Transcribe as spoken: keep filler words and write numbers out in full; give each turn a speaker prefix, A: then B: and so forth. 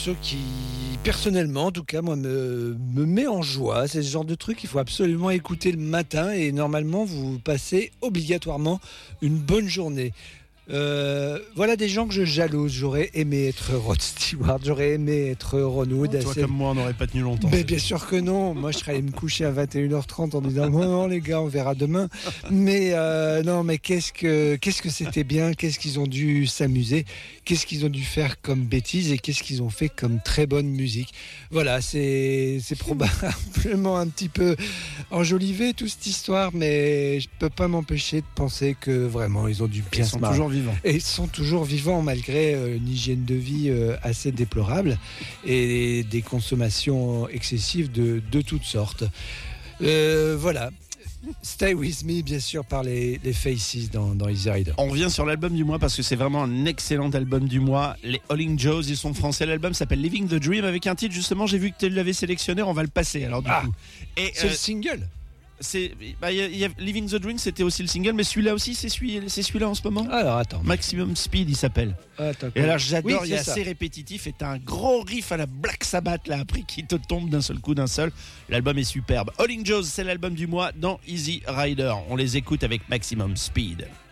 A: Ce qui, personnellement, en tout cas, moi, me, me met en joie. C'est ce genre de truc qu'il faut absolument écouter le matin et normalement, vous passez obligatoirement une bonne journée. Euh, voilà des gens que je jalouse. J'aurais aimé être Rod Stewart, j'aurais aimé être Ron Wood.
B: Toi
A: assez...
B: comme moi, on n'aurait pas tenu longtemps.
A: Mais bien sûr que non. Moi, je serais allé me coucher à vingt et une heures trente en disant non, non, les gars, on verra demain. Mais euh, non, mais qu'est-ce que qu'est-ce que c'était bien. Qu'est-ce qu'ils ont dû s'amuser. Qu'est-ce qu'ils ont dû faire comme bêtises et qu'est-ce qu'ils ont fait comme très bonne musique. Voilà, c'est c'est probablement un petit peu enjolivé toute cette histoire, mais je peux pas m'empêcher de penser que vraiment ils ont dû bien
B: Ils
A: se
B: sont
A: marrer.
B: toujours vivants.
A: Et ils sont toujours vivants malgré euh, une hygiène de vie euh, assez déplorable et des consommations excessives de, de toutes sortes. Euh, voilà. Stay With Me, bien sûr, par les, les Faces dans, dans Easy Rider.
B: On revient sur l'album du mois parce que c'est vraiment un excellent album du mois. Les Howling Joes, ils sont français. L'album s'appelle Living the Dream avec un titre, justement, j'ai vu que tu l'avais sélectionné, on va le passer alors du
A: Ah,
B: coup. Et,
A: c'est
B: euh,
A: le single.
B: c'est, bah, y a, y a Living the Dream, c'était aussi le single, mais celui-là aussi, c'est, celui, c'est celui-là en ce moment.
A: Alors attends.
B: Maximum Speed, il s'appelle.
A: Attends,
B: Et alors j'adore,
A: oui,
B: il est
A: c'est ça.
B: assez répétitif et t'as un gros riff à la Black Sabbath là après qui te tombe d'un seul coup d'un seul. L'album est superbe. Howling Joes, c'est l'album du mois dans Easy Rider. On les écoute avec Maximum Speed.